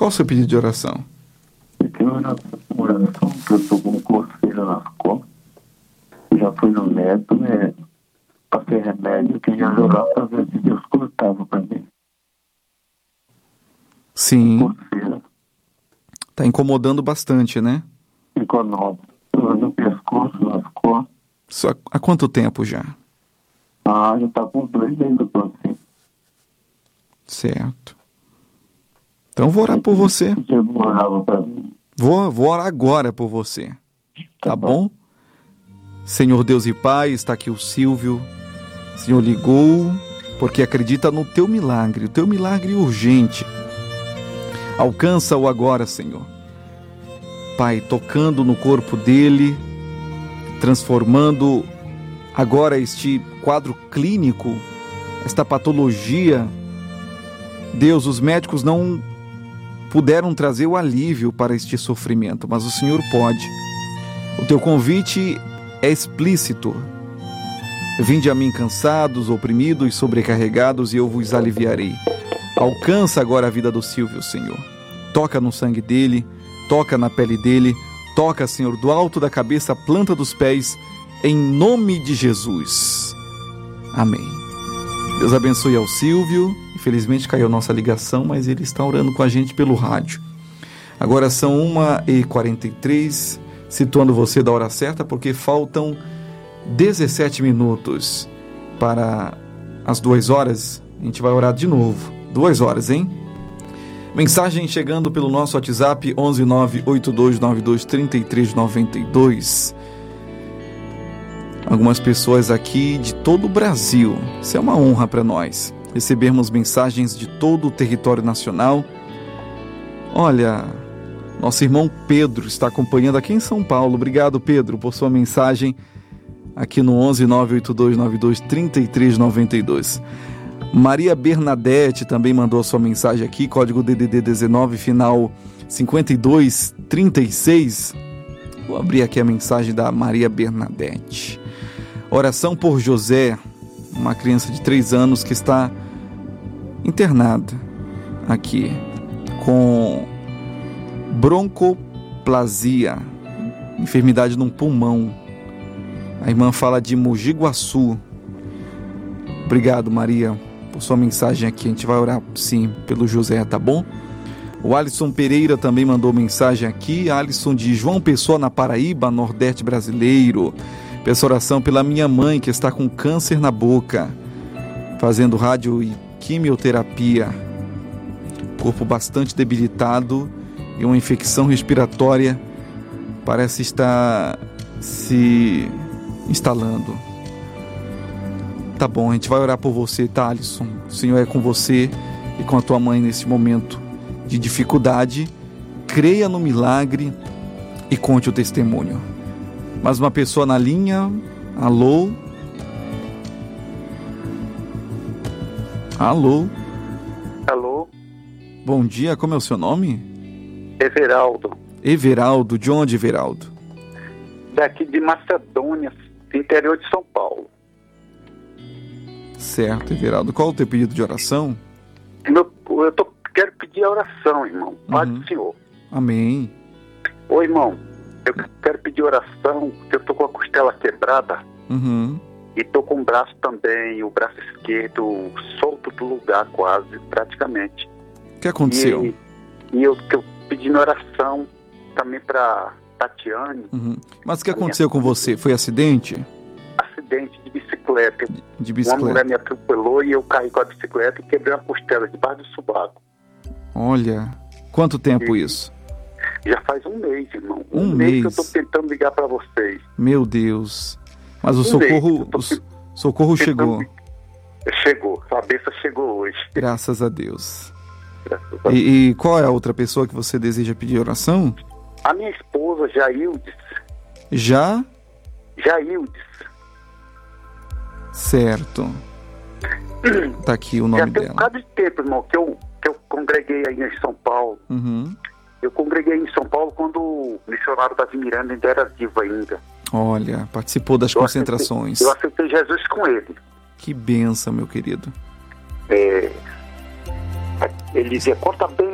Qual o seu pedido de oração? Eu tenho oração que eu estou com coceira nas costas. Já fui no médico, passei remédio, que já orar para ver se Deus cortava para mim. Sim. Coceira. Tá incomodando bastante, né? Incomoda. No pescoço, nas costas. Só há quanto tempo já? Já tá com 2 meses que eu tô assim. Certo. Então vou orar por você. Eu orava para mim. Vou orar agora por você. Tá bom? Senhor Deus e Pai, está aqui o Silvio. O Senhor ligou porque acredita no teu milagre, o teu milagre urgente. Alcança-o agora, Senhor. Pai, tocando no corpo dele, transformando agora este quadro clínico, esta patologia. Deus, os médicos não puderam trazer o alívio para este sofrimento, mas o Senhor pode. O teu convite é explícito. Vinde a mim cansados, oprimidos, sobrecarregados, e eu vos aliviarei. Alcança agora a vida do Silvio, Senhor. Toca no sangue dele, toca na pele dele, toca, Senhor, do alto da cabeça à planta dos pés, em nome de Jesus. Amém. Deus abençoe ao Silvio. Infelizmente caiu nossa ligação, mas ele está orando com a gente pelo rádio. Agora são 1h43, situando você da hora certa, porque faltam 17 minutos para as 2 horas. A gente vai orar de novo. 2 horas, hein? Mensagem chegando pelo nosso WhatsApp 11982923392. Algumas pessoas aqui de todo o Brasil. Isso é uma honra para nós, recebermos mensagens de todo o território nacional. Olha, nosso irmão Pedro está acompanhando aqui em São Paulo. Obrigado, Pedro, por sua mensagem aqui no 11982923392. Maria Bernadette também mandou a sua mensagem aqui, código DDD 19, final 5236. Vou abrir aqui a mensagem da Maria Bernadette. Oração por José, uma criança de 3 anos que está internada aqui com broncoplasia, enfermidade no pulmão. A irmã fala de Mogi Guaçu. Obrigado, Maria, por sua mensagem aqui. A gente vai orar, sim, pelo José, tá bom? O Alisson Pereira também mandou mensagem aqui. Alisson de João Pessoa, na Paraíba, Nordeste brasileiro. Peço oração pela minha mãe, que está com câncer na boca, fazendo rádio e quimioterapia. Corpo bastante debilitado e uma infecção respiratória parece estar se instalando. Tá bom, a gente vai orar por você, tá, Alisson? O Senhor é com você e com a tua mãe nesse momento de dificuldade. Creia no milagre e conte o testemunho. Mais uma pessoa na linha. Alô? Alô? Alô? Bom dia, como é o seu nome? Everaldo. Everaldo, de onde, Everaldo? Daqui de Macedônia, interior de São Paulo. Certo, Everaldo. Qual é o teu pedido de oração? Quero pedir a oração, irmão. Pai do Senhor. Amém. Ô, irmão, eu quero pedir oração, porque eu tô com a costela quebrada. E tô com o braço também, o braço esquerdo solto do lugar quase, praticamente. O que aconteceu? E eu pedindo oração também pra Tatiane. Mas o que aconteceu com você? Foi acidente? Acidente de bicicleta. De bicicleta. Uma mulher me atropelou e eu caí com a bicicleta e quebrei a costela debaixo do sovaco. Olha, quanto tempo isso? Já faz um mês, irmão. Um mês que eu tô tentando ligar pra vocês. Meu Deus. Mas o socorro chegou. Chegou, a bênção chegou hoje. Graças a Deus. E qual é a outra pessoa que você deseja pedir oração? A minha esposa, Jaildes. Jaildes. Certo. Tá aqui o nome dela. Já tem um bocado de tempo, irmão, que eu congreguei aí em São Paulo. Eu congreguei em São Paulo quando o missionário Davi Miranda ainda era vivo ainda. Olha, participou das concentrações. Eu aceitei Jesus com ele. Que bênção, meu querido. Ele dizia, conta bem,